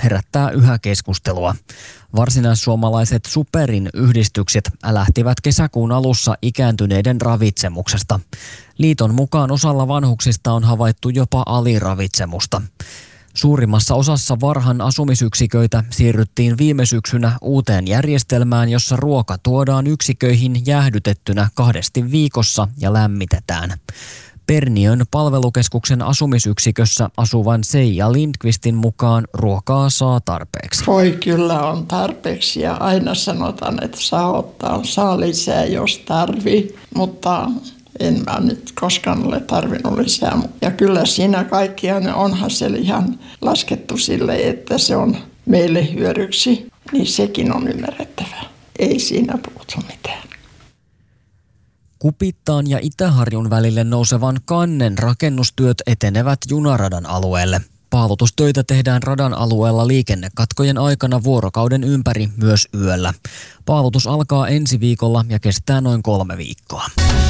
herättää yhä keskustelua. Varsinaissuomalaiset Superin yhdistykset lähtivät kesäkuun alussa ikääntyneiden ravitsemuksesta. Liiton mukaan osalla vanhuksista on havaittu jopa aliravitsemusta. Suurimmassa osassa Varhan asumisyksiköitä siirryttiin viime syksynä uuteen järjestelmään, jossa ruoka tuodaan yksiköihin jäähdytettynä 2 viikossa ja lämmitetään. Perniön palvelukeskuksen asumisyksikössä asuvan Seija Lindqvistin mukaan ruokaa saa tarpeeksi. Voi kyllä on tarpeeksi ja aina sanotaan, että saa lisää jos tarvii, mutta en mä nyt koskaan ole tarvinnut lisää. Ja kyllä siinä kaikkiaan onhan se ihan laskettu sille, että se on meille hyödyksi, niin sekin on ymmärrettävää. Ei siinä puutu mitään. Kupittaan ja Itä-Harjun välille nousevan kannen rakennustyöt etenevät junaradan alueelle. Paalutustöitä tehdään radan alueella liikennekatkojen aikana vuorokauden ympäri myös yöllä. Paalutus alkaa ensi viikolla ja kestää noin 3 viikkoa.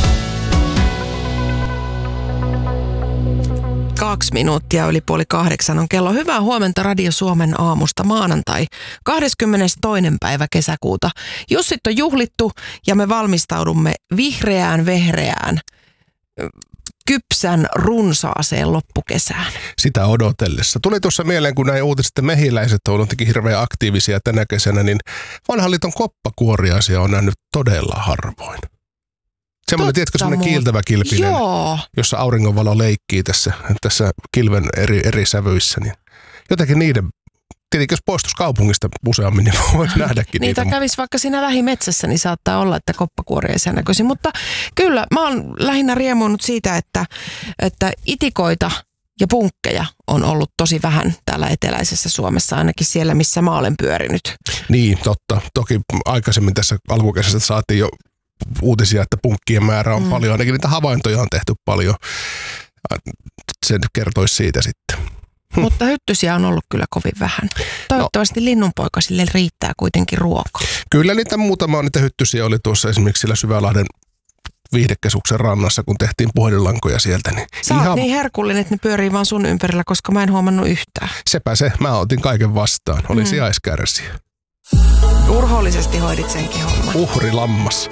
2 minuuttia yli 7:30 on kello. Hyvää huomenta Radio Suomen aamusta maanantai 22. päivä kesäkuuta. Jussit on juhlittu ja me valmistaudumme vehreään, kypsän runsaaseen loppukesään. Sitä odotellessa. Tuli tuossa mieleen, kun näin uutiset, että mehiläiset on jotenkin hirveän aktiivisia tänä kesänä, niin vanhan liiton koppakuoriaisia on nähnyt todella harvoin. Semmoinen, tiedätkö, semmoinen kiiltävä kilpinen, joo, jossa auringonvalo leikkii tässä kilven eri sävyissä. Niin jotenkin niiden, tietenkin jos poistuisi kaupungista useammin, niin voisi nähdäkin niitä. Niitä kävisi vaikka siinä lähimetsässä, niin saattaa olla, että koppakuoriaisia näköisiä. Mutta kyllä, mä oon lähinnä riemuinut siitä, että itikoita ja punkkeja on ollut tosi vähän täällä eteläisessä Suomessa, ainakin siellä, missä mä olen pyörinyt. Niin, totta. Toki aikaisemmin tässä alkukesästä saatiin jo uutisia, että punkkien määrä on paljon, ainakin niitä havaintoja on tehty paljon. Se kertoisi siitä sitten. Mutta hyttysiä on ollut kyllä kovin vähän. Toivottavasti linnunpoikasille riittää kuitenkin ruokaa. Kyllä niitä hyttysiä oli tuossa esimerkiksi sillä Syvälahden viihdekeskuksen rannassa, kun tehtiin puhelinlankoja sieltä. Niin sä oot niin herkullinen, että ne pyörii vaan sun ympärillä, koska mä en huomannut yhtään. Sepä se. Mä otin kaiken vastaan. Olin sijaiskärsiä. Urhoollisesti hoidit senkin homman. Uhrilammas.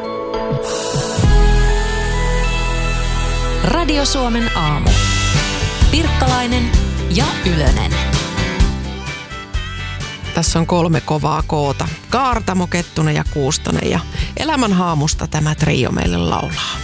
Radio Suomen aamu. Pirkkalainen ja Ylönen. Tässä on 3 kovaa koota. Kaartamo, Kettunen ja Kuustonen. Ja elämän haamusta tämä trio meille laulaa.